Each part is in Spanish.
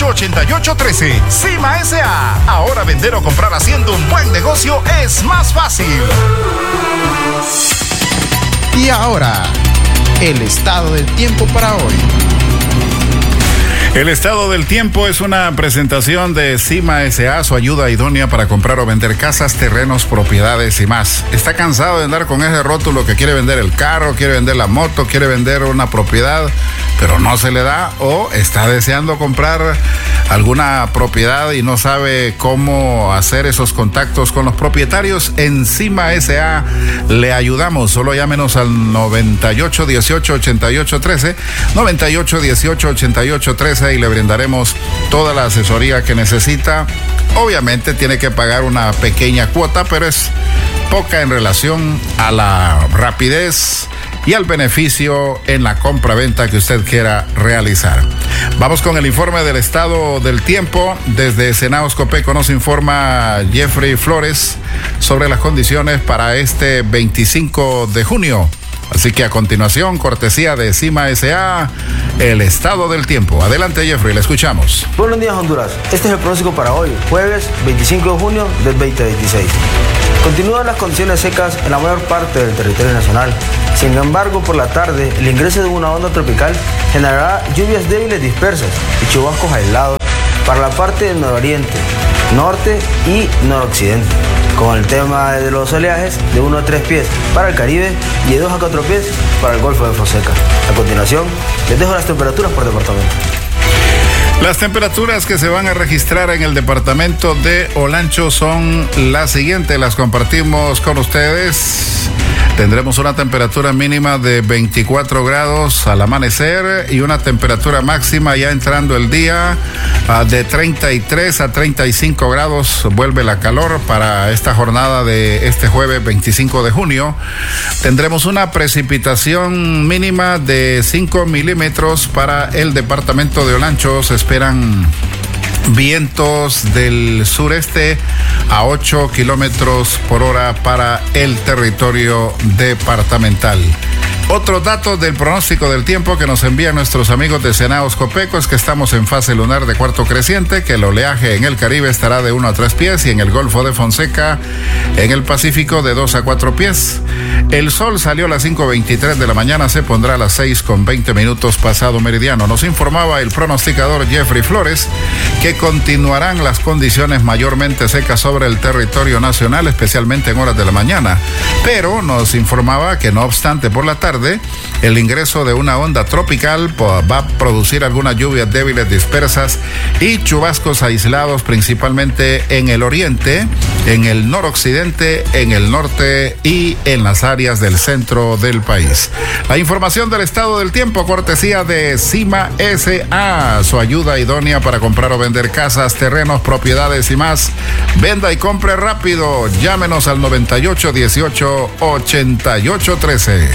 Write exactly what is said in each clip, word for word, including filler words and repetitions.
ochenta y ocho trece. Cima S A. Ahora vender o comprar haciendo un buen negocio es más fácil. Y ahora, el estado del tiempo para hoy. El estado del tiempo es una presentación de Cima S A, su ayuda idónea para comprar o vender casas, terrenos, propiedades y más. ¿Está cansado de andar con ese rótulo que quiere vender el carro, quiere vender la moto, quiere vender una propiedad, pero no se le da? ¿O está deseando comprar alguna propiedad y no sabe cómo hacer esos contactos con los propietarios? En Cima S A le ayudamos. Solo llámenos al noventa y ocho dieciocho ochenta y ocho trece, noventa y ocho dieciocho ochenta y ocho trece, y le brindaremos toda la asesoría que necesita. Obviamente tiene que pagar una pequeña cuota, pero es poca en relación a la rapidez y al beneficio en la compra-venta que usted quiera realizar. Vamos con el informe del estado del tiempo. Desde Senaos Copeco nos informa Jeffrey Flores sobre las condiciones para este veinticinco de junio. Así que a continuación, cortesía de Cima S A, el estado del tiempo. Adelante, Jeffrey, le escuchamos. Buenos días, Honduras. Este es el pronóstico para hoy, jueves veinticinco de junio del veinte veintiséis. Continúan las condiciones secas en la mayor parte del territorio nacional. Sin embargo, por la tarde, el ingreso de una onda tropical generará lluvias débiles dispersas y chubascos aislados para la parte del nororiente, norte y noroccidente, con el tema de los oleajes de uno a tres pies para el Caribe y de dos a cuatro pies para el Golfo de Fonseca. A continuación, les dejo las temperaturas por departamento. Las temperaturas que se van a registrar en el departamento de Olancho son las siguientes, las compartimos con ustedes. Tendremos una temperatura mínima de veinticuatro grados al amanecer y una temperatura máxima ya entrando el día uh, de treinta y tres a treinta y cinco grados. Vuelve la calor para esta jornada de este jueves veinticinco de junio. Tendremos una precipitación mínima de cinco milímetros para el departamento de Olancho. Se esperan vientos del sureste a ocho kilómetros por hora para el territorio departamental. Otros datos del pronóstico del tiempo que nos envían nuestros amigos de Senaos Copeco es que estamos en fase lunar de cuarto creciente, que el oleaje en el Caribe estará de uno a tres pies y en el Golfo de Fonseca, en el Pacífico, de dos a cuatro pies. El sol salió a las cinco veintitrés de la mañana, se pondrá a las seis con veinte minutos pasado meridiano. Nos informaba el pronosticador Jeffrey Flores que continuarán las condiciones mayormente secas sobre el territorio nacional, especialmente en horas de la mañana. Pero nos informaba que no obstante, por la tarde, el ingreso de una onda tropical va a producir algunas lluvias débiles dispersas y chubascos aislados, principalmente en el oriente, en el noroccidente, en el norte y en las áreas del centro del país. La información del estado del tiempo, cortesía de Cima S A, su ayuda idónea para comprar o vender casas, terrenos, propiedades y más. Venda y compre rápido. Llámenos al noventa y ocho dieciocho ochenta y ocho trece.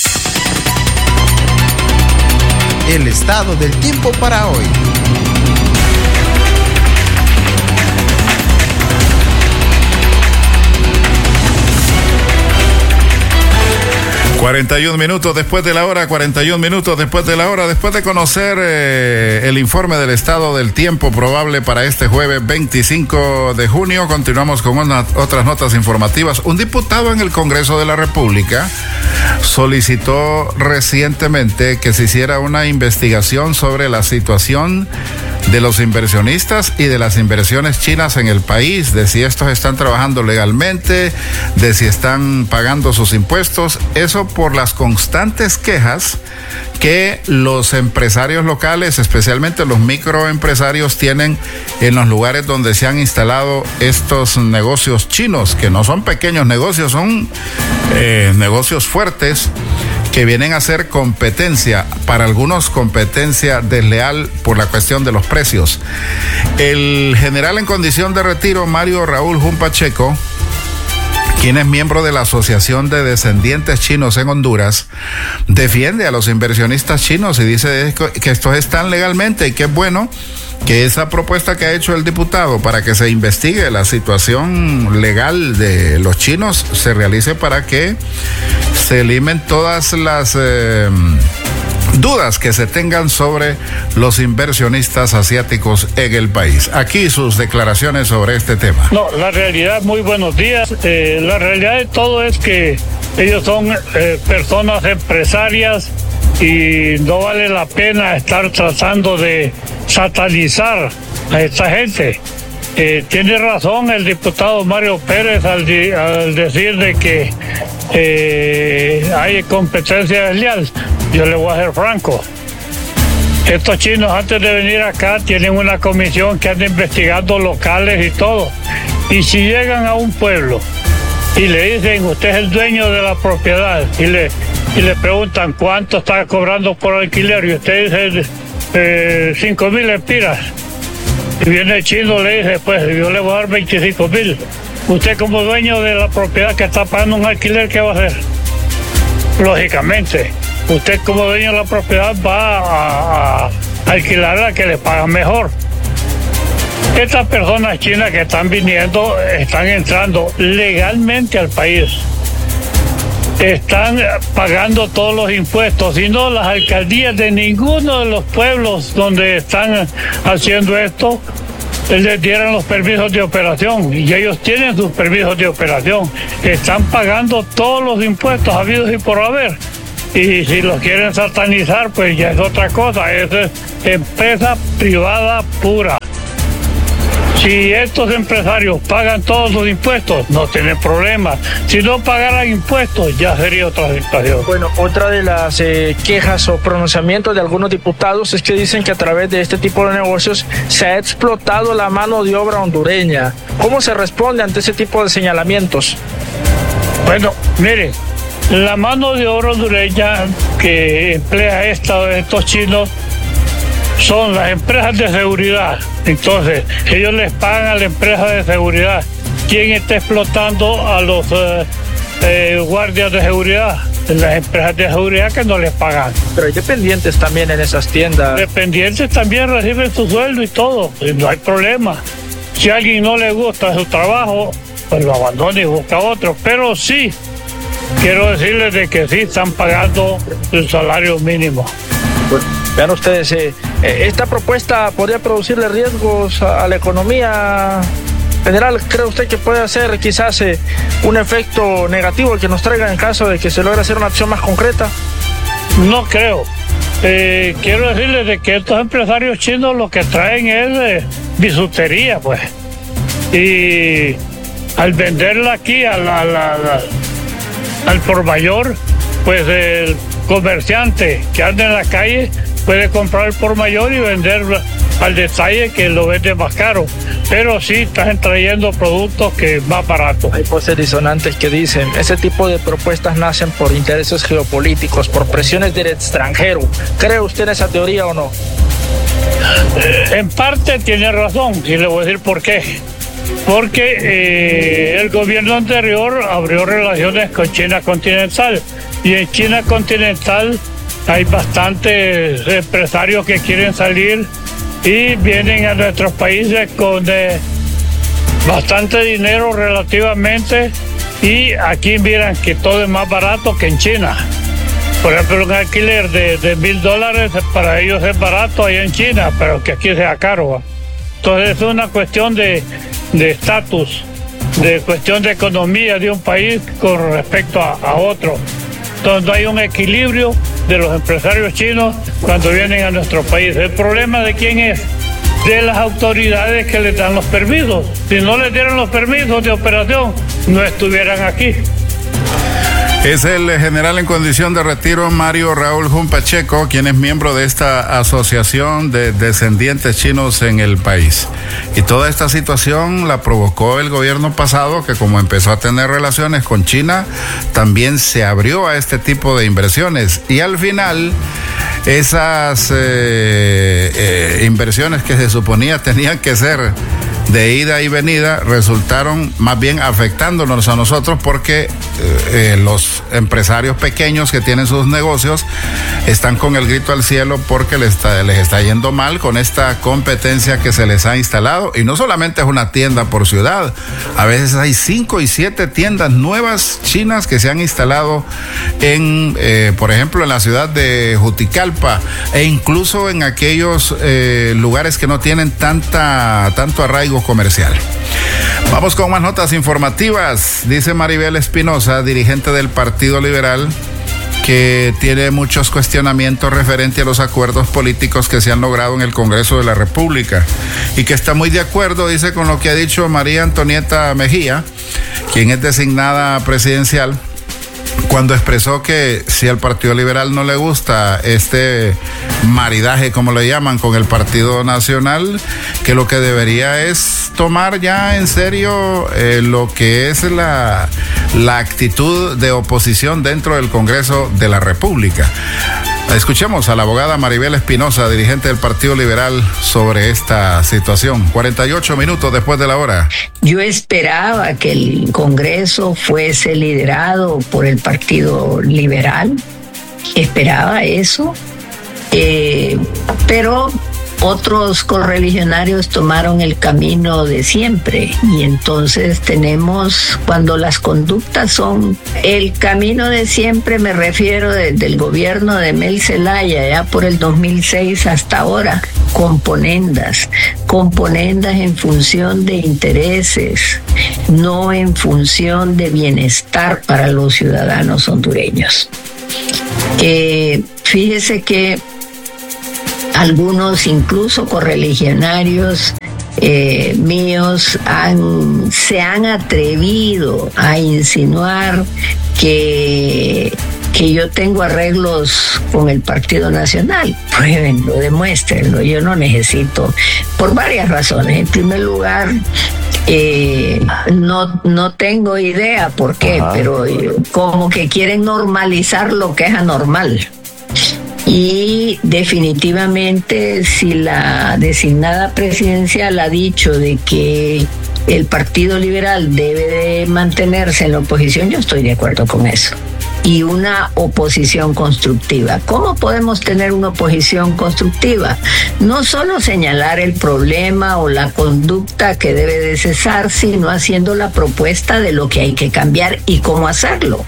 El estado del tiempo para hoy. cuarenta y un minutos después de la hora, cuarenta y un minutos después de la hora, después de conocer eh, el informe del estado del tiempo probable para este jueves veinticinco de junio, continuamos con una, otras notas informativas. Un diputado en el Congreso de la República solicitó recientemente que se hiciera una investigación sobre la situación de los inversionistas y de las inversiones chinas en el país, de si estos están trabajando legalmente, de si están pagando sus impuestos. Eso por las constantes quejas que los empresarios locales, especialmente los microempresarios, tienen en los lugares donde se han instalado estos negocios chinos, que no son pequeños negocios, son eh, negocios fuertes que vienen a ser competencia, para algunos competencia desleal por la cuestión de los precios. El general en condición de retiro, Mario Raúl Jun Pacheco, quien es miembro de la Asociación de Descendientes Chinos en Honduras, defiende a los inversionistas chinos y dice que estos están legalmente y que es bueno que esa propuesta que ha hecho el diputado para que se investigue la situación legal de los chinos se realice para que se eliminen todas las eh, dudas que se tengan sobre los inversionistas asiáticos en el país. Aquí sus declaraciones sobre este tema. No, la realidad, muy buenos días. Eh, la realidad de todo es que ellos son eh, personas empresarias y no vale la pena estar tratando de satanizar a esta gente. Eh, tiene razón el diputado Mario Pérez al, di, al decir de que eh, hay competencia desleal. Yo le voy a ser franco. Estos chinos antes de venir acá tienen una comisión que anda investigando locales y todo. Y si llegan a un pueblo y le dicen, usted es el dueño de la propiedad, y le, y le preguntan cuánto está cobrando por alquiler, y usted dice eh, cinco mil empiras, y viene el chino y le dice, pues yo le voy a dar veinticinco mil. Usted como dueño de la propiedad que está pagando un alquiler, ¿qué va a hacer? Lógicamente, usted como dueño de la propiedad va a, a alquilarla que le pagan mejor. Estas personas chinas que están viniendo están entrando legalmente al país. Están pagando todos los impuestos, y no las alcaldías de ninguno de los pueblos donde están haciendo esto les dieran los permisos de operación, y ellos tienen sus permisos de operación. Están pagando todos los impuestos habidos y por haber. Y si los quieren satanizar, pues ya es otra cosa. Eso es empresa privada pura. Si estos empresarios pagan todos los impuestos, no tienen problema. Si no pagaran impuestos, ya sería otra situación. Bueno, otra de las eh, quejas o pronunciamientos de algunos diputados es que dicen que a través de este tipo de negocios se ha explotado la mano de obra hondureña. ¿Cómo se responde ante ese tipo de señalamientos? Bueno, miren, la mano de obra hondureña que emplea esta, estos chinos son las empresas de seguridad. Entonces, ellos les pagan a la empresa de seguridad. ¿Quién está explotando a los eh, eh, guardias de seguridad? Las empresas de seguridad que no les pagan. Pero hay dependientes también en esas tiendas. Dependientes también reciben su sueldo y todo, y no hay problema. Si a alguien no le gusta su trabajo, pues lo abandona y busca otro. Pero sí, quiero decirles de que sí están pagando el salario mínimo. Bueno, vean ustedes, eh, ¿esta propuesta podría producirle riesgos a, a la economía general? ¿Cree usted que puede hacer quizás eh, un efecto negativo que nos traiga en caso de que se logre hacer una acción más concreta? No creo. Eh, quiero decirles de que estos empresarios chinos lo que traen es eh, bisutería, pues. Y al venderla aquí a la, la, la, al por mayor, pues el comerciante que anda en la calle puede comprar por mayor y vender al detalle, que lo vende más caro. Pero sí están trayendo productos que es más barato. Hay voces disonantes que dicen ese tipo de propuestas nacen por intereses geopolíticos, por presiones del extranjero. ¿Cree usted en esa teoría o no? En parte tiene razón, y le voy a decir por qué. Porque eh, el gobierno anterior abrió relaciones con China continental, y en China continental hay bastantes empresarios que quieren salir y vienen a nuestros países con eh, bastante dinero relativamente, y aquí miran que todo es más barato que en China. Por ejemplo, un alquiler de, de mil dólares para ellos es barato allá en China, pero que aquí sea caro. Entonces es una cuestión de de estatus, de cuestión de economía de un país con respecto a, a otro. Entonces hay un equilibrio de los empresarios chinos cuando vienen a nuestro país. ¿El problema de quién es? De las autoridades que les dan los permisos. Si no les dieran los permisos de operación, no estuvieran aquí. Es el general en condición de retiro Mario Raúl Jun Pacheco, quien es miembro de esta asociación de descendientes chinos en el país. Y toda esta situación la provocó el gobierno pasado, que como empezó a tener relaciones con China, también se abrió a este tipo de inversiones. Y al final, esas eh, eh, inversiones que se suponía tenían que ser de ida y venida resultaron más bien afectándonos a nosotros porque eh, eh, los empresarios pequeños que tienen sus negocios están con el grito al cielo porque les está, les está yendo mal con esta competencia que se les ha instalado. Y no solamente es una tienda por ciudad, a veces hay cinco y siete tiendas nuevas chinas que se han instalado en, eh, por ejemplo, en la ciudad de Juticalpa e incluso en aquellos eh, lugares que no tienen tanta, tanto arraigo comercial. Vamos con más notas informativas. Dice Maribel Espinosa, dirigente del Partido Liberal, que tiene muchos cuestionamientos referente a los acuerdos políticos que se han logrado en el Congreso de la República y que está muy de acuerdo, dice, con lo que ha dicho María Antonieta Mejía, quien es designada presidencial, cuando expresó que si al Partido Liberal no le gusta este maridaje, como le llaman, con el Partido Nacional, que lo que debería es tomar ya en serio eh, lo que es la, la actitud de oposición dentro del Congreso de la República. Escuchemos a la abogada Maribel Espinosa, dirigente del Partido Liberal, sobre esta situación. cuarenta y ocho minutos después de la hora. Yo esperaba que el Congreso fuese liderado por el Partido Liberal. Esperaba eso. Eh, pero otros correligionarios tomaron el camino de siempre y entonces tenemos, cuando las conductas son el camino de siempre, me refiero desde el gobierno de Mel Zelaya ya por el dos mil seis hasta ahora, componendas, componendas en función de intereses, no en función de bienestar para los ciudadanos hondureños. Eh, fíjese que algunos, incluso correligionarios eh, míos, han, se han atrevido a insinuar que, que yo tengo arreglos con el Partido Nacional. Pruébenlo, demuéstrenlo. Yo no necesito, por varias razones. En primer lugar, Eh, no, no tengo idea por qué, Ajá. pero como que quieren normalizar lo que es anormal. Y definitivamente, si la designada presidencial ha dicho de que el Partido Liberal debe de mantenerse en la oposición, yo estoy de acuerdo con eso. Y una oposición constructiva. ¿Cómo podemos tener una oposición constructiva? No solo señalar el problema o la conducta que debe de cesar, sino haciendo la propuesta de lo que hay que cambiar y cómo hacerlo.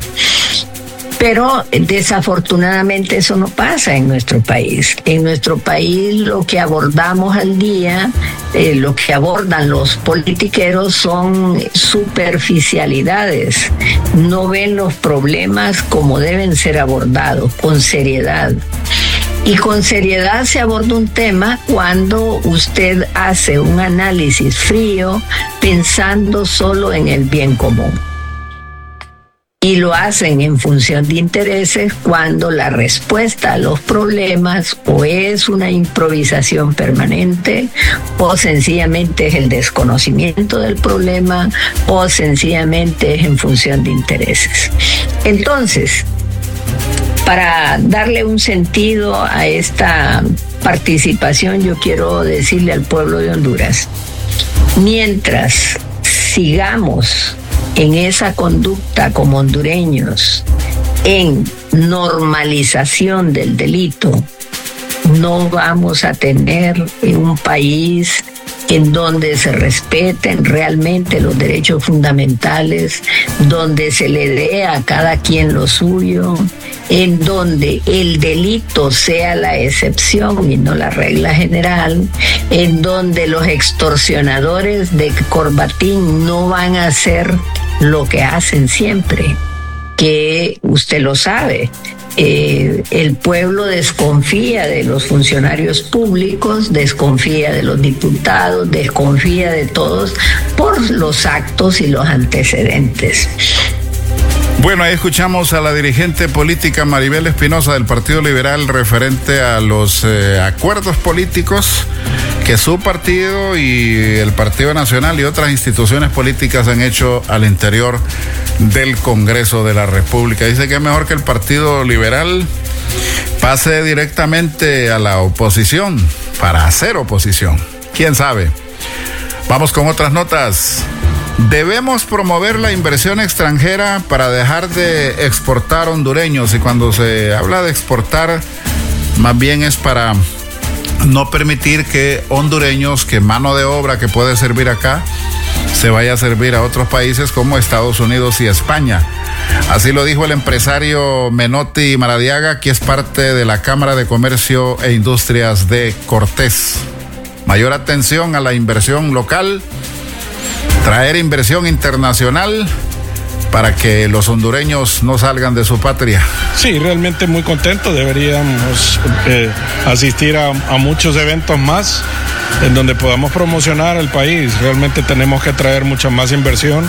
Pero desafortunadamente eso no pasa en nuestro país. En nuestro país lo que abordamos al día, eh, lo que abordan los politiqueros son superficialidades. No ven los problemas como deben ser abordados, con seriedad. Y con seriedad se aborda un tema cuando usted hace un análisis frío pensando solo en el bien común. Y lo hacen en función de intereses cuando la respuesta a los problemas o es una improvisación permanente o sencillamente es el desconocimiento del problema o sencillamente es en función de intereses. Entonces, para darle un sentido a esta participación, yo quiero decirle al pueblo de Honduras, mientras sigamos en esa conducta como hondureños, en normalización del delito, no vamos a tener un país en donde se respeten realmente los derechos fundamentales, donde se le dé a cada quien lo suyo, en donde el delito sea la excepción y no la regla general, en donde los extorsionadores de corbatín no van a hacer lo que hacen siempre, que usted lo sabe. Eh, el pueblo desconfía de los funcionarios públicos, desconfía de los diputados, desconfía de todos por los actos y los antecedentes. Bueno, ahí escuchamos a la dirigente política Maribel Espinosa del Partido Liberal referente a los eh, acuerdos políticos que su partido y el Partido Nacional y otras instituciones políticas han hecho al interior del Congreso de la República. Dice que es mejor que el Partido Liberal pase directamente a la oposición para hacer oposición. ¿Quién sabe? Vamos con otras notas. Debemos promover la inversión extranjera para dejar de exportar hondureños. Y cuando se habla de exportar, más bien es para no permitir que hondureños, que mano de obra que puede servir acá, se vaya a servir a otros países como Estados Unidos y España. Así lo dijo el empresario Menotti Maradiaga, que es parte de la Cámara de Comercio e Industrias de Cortés. Mayor atención a la inversión local, traer inversión internacional para que los hondureños no salgan de su patria. Sí, realmente muy contento. Deberíamos eh, asistir a, a muchos eventos más en donde podamos promocionar el país. Realmente tenemos que traer mucha más inversión.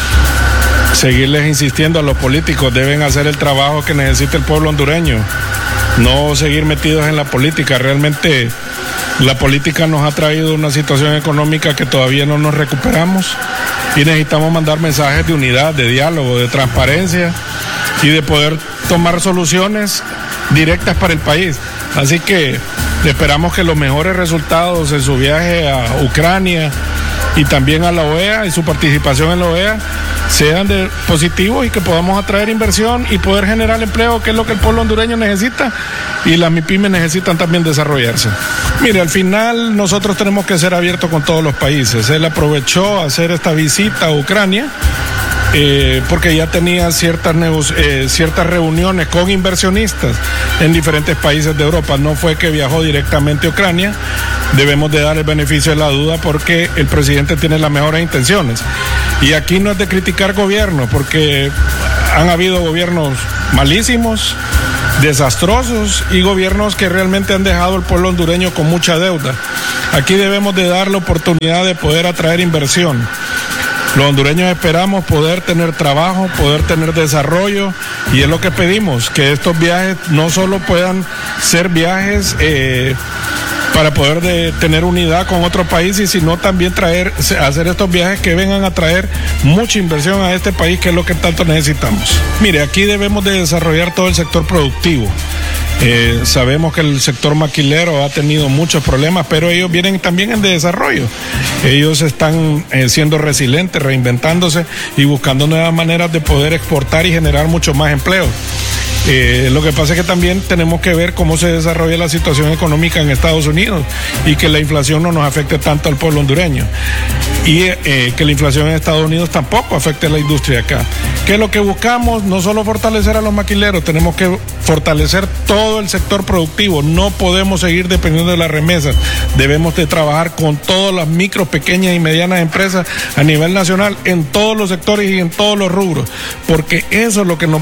Seguirles insistiendo a los políticos, deben hacer el trabajo que necesita el pueblo hondureño, no seguir metidos en la política. Realmente la política nos ha traído una situación económica que todavía no nos recuperamos y necesitamos mandar mensajes de unidad, de diálogo, de transparencia y de poder tomar soluciones directas para el país. Así que esperamos que los mejores resultados en su viaje a Ucrania y también a la O E A y su participación en la O E A sean de positivos y que podamos atraer inversión y poder generar empleo, que es lo que el pueblo hondureño necesita, y las MIPYMES necesitan también desarrollarse. Mire, al final nosotros tenemos que ser abiertos con todos los países. Él aprovechó a hacer esta visita a Ucrania eh, porque ya tenía ciertas, eh, ciertas reuniones con inversionistas en diferentes países de Europa. No fue que viajó directamente a Ucrania. Debemos de dar el beneficio de la duda porque el presidente tiene las mejores intenciones. Y aquí no es de criticar gobiernos, porque han habido gobiernos malísimos, desastrosos y gobiernos que realmente han dejado al pueblo hondureño con mucha deuda. Aquí debemos de dar la oportunidad de poder atraer inversión. Los hondureños esperamos poder tener trabajo, poder tener desarrollo, y es lo que pedimos, que estos viajes no solo puedan ser viajes eh, para poder de tener unidad con otros países, sino también traer, hacer estos viajes que vengan a traer mucha inversión a este país, que es lo que tanto necesitamos. Mire, aquí debemos de desarrollar todo el sector productivo. Eh, sabemos que el sector maquilero ha tenido muchos problemas, pero ellos vienen también en desarrollo. Ellos están eh, siendo resilientes, reinventándose y buscando nuevas maneras de poder exportar y generar mucho más empleo. Eh, lo que pasa es que también tenemos que ver cómo se desarrolla la situación económica en Estados Unidos y que la inflación no nos afecte tanto al pueblo hondureño. Y eh, que la inflación en Estados Unidos tampoco afecte a la industria acá. ¿Qué es lo que buscamos? No solo fortalecer a los maquileros, tenemos que fortalecer todo el sector productivo. No podemos seguir dependiendo de las remesas. Debemos de trabajar con todas las micro, pequeñas y medianas empresas a nivel nacional, en todos los sectores y en todos los rubros, porque eso es lo que nos